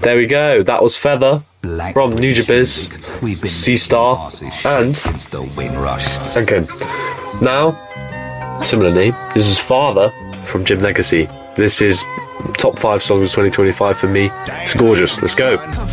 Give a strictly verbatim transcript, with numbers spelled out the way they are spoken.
There we go. That was Feather Black from British Nujabes, music. We've been C-Star, making passes and since the Windrush. okay. Now, similar name. This is Father from Jim Legacy. This is top five songs of twenty twenty-five for me. It's gorgeous. Let's go.